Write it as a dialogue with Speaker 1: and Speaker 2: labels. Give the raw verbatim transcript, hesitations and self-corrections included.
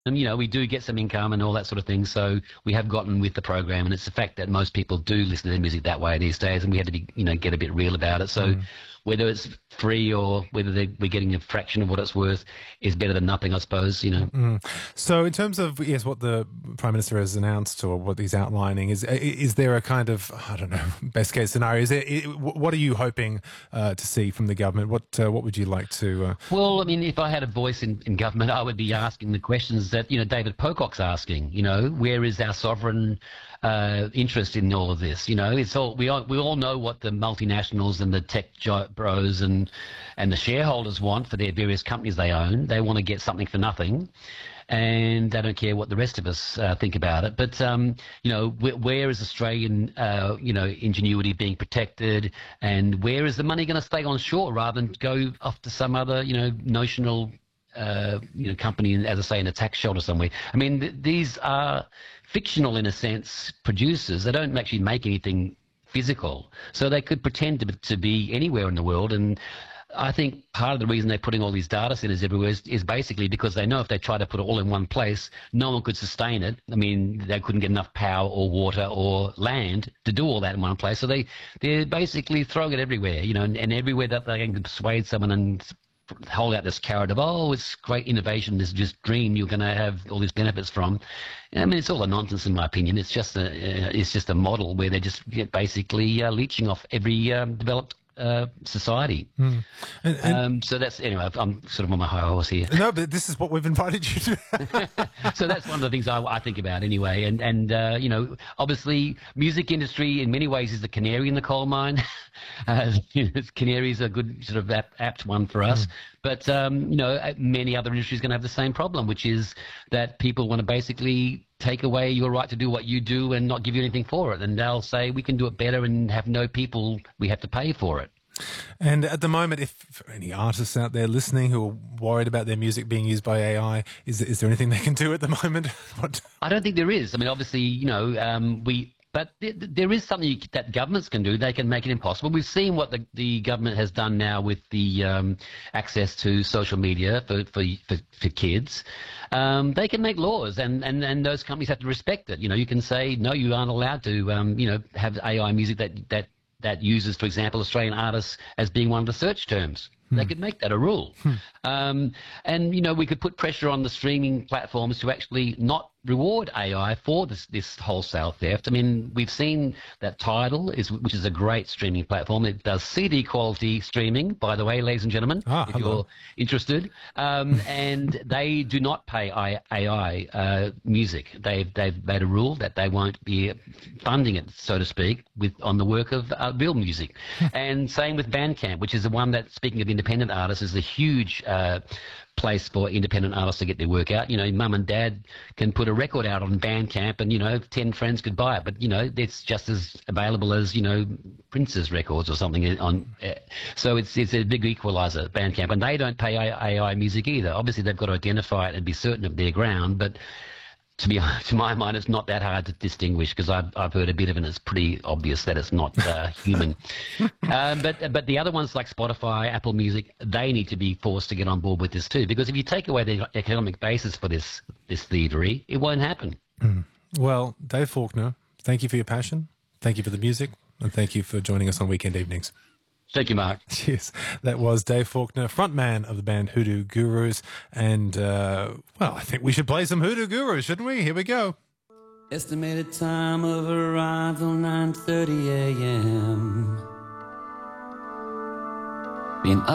Speaker 1: And, you know, we do get some income and all that sort of thing. So we have gotten with the program, and it's the fact that most people do listen to their music that way these days, and we had to be, you know, get a bit real about it. So
Speaker 2: Mm.
Speaker 1: whether it's free or whether they, we're getting a fraction of what it's worth is better than nothing, I suppose, you know.
Speaker 2: Mm. So in terms of, yes, what the Prime Minister has announced or what he's outlining, is is there a kind of, I don't know, best case scenario? Is there, what are you hoping uh, to see from the government? What uh, what would you like to... Uh...
Speaker 1: Well, I mean, if I had a voice in, in government, I would be asking the questions that, you know, David Pocock's asking, you know, where is our sovereign uh, interest in all of this? You know, it's all, we all, we all know what the multinationals and the tech bros and and the shareholders want for their various companies they own. They want to get something for nothing, and they don't care what the rest of us uh, think about it. But um, you know, wh where is Australian uh, you know, ingenuity being protected, and where is the money going to stay on shore rather than go off to some other, you know, notional uh, you know, company, as I say, in a tax shelter somewhere? I mean, th these are fictional, in a sense, producers. They don't actually make anything physical, so they could pretend to, to be anywhere in the world. And I think part of the reason they're putting all these data centers everywhere is, is basically because they know if they try to put it all in one place, no one could sustain it. I mean, they couldn't get enough power or water or land to do all that in one place. So they, they're basically throwing it everywhere, you know, and, and everywhere that they can persuade someone and hold out this carrot of, oh, it's great innovation, this just dream you're going to have all these benefits from. I mean, it's all a nonsense in my opinion. It's just a, uh, it's just a model where they're just basically uh, leeching off every um, developed uh, society.
Speaker 2: Mm. And, and
Speaker 1: um, so that's, anyway, I'm sort of on my high horse here.
Speaker 2: No, but this is what we've invited you to.
Speaker 1: So that's one of the things I, I think about anyway. And, and uh, you know, obviously music industry in many ways is the canary in the coal mine. uh, you know, canary is a good sort of apt, apt one for us. Mm. But, um, you know, many other industries are going to have the same problem, which is that people want to basically take away your right to do what you do and not give you anything for it. And they'll say, we can do it better and have no people, we have to pay for it.
Speaker 2: And at the moment, if for any artists out there listening who are worried about their music being used by A I, is, is there anything they can do at the moment? What?
Speaker 1: I don't think there is. I mean, obviously, you know, um, we... But th there is something that governments can do. They can make it impossible. We've seen what the, the government has done now with the um, access to social media for, for, for, for kids. Um, they can make laws, and, and, and those companies have to respect it. You know, you can say, no, you aren't allowed to, um, you know, have A I music that, that, that uses, for example, Australian artists as being one of the search terms. Hmm. They could make that a rule. Hmm. Um, and, you know, we could put pressure on the streaming platforms to actually not reward A I for this, this wholesale theft. I mean, we've seen that Tidal, is, which is a great streaming platform. It does C D quality streaming, by the way, ladies and gentlemen,
Speaker 2: ah,
Speaker 1: if
Speaker 2: hello.
Speaker 1: you're interested. Um, and they do not pay A I uh, music. They've, they've made a rule that they won't be funding it, so to speak, with on the work of uh, real music. And same with Bandcamp, which is the one that, speaking of independent artists, is a huge uh, place for independent artists to get their work out. You know, mum and dad can put a record out on Bandcamp and, you know, ten friends could buy it. But, you know, it's just as available as, you know, Prince's records or something on. Uh, so it's it's a big equalizer, Bandcamp. And they don't pay A I music either. Obviously, they've got to identify it and be certain of their ground. But to be to my mind, it's not that hard to distinguish, because I've, I've heard a bit of it and it's pretty obvious that it's not uh, human. um, but but the other ones like Spotify, Apple Music, they need to be forced to get on board with this too, because if you take away the economic basis for this, this thievery, it won't happen.
Speaker 2: Mm. Well, Dave Faulkner, thank you for your passion, thank you for the music, and thank you for joining us on Weekend Evenings.
Speaker 1: Thank you, Mark.
Speaker 2: Cheers. That was Dave Faulkner, frontman of the band Hoodoo Gurus. And, uh, well, I think we should play some Hoodoo Gurus, shouldn't we? Here we go.
Speaker 3: Estimated time of arrival, nine thirty a m Been